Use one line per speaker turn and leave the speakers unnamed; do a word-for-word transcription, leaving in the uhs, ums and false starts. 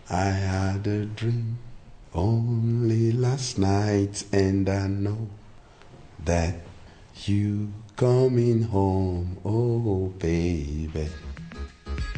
I had a dream only last night, and I know that you coming home, oh baby.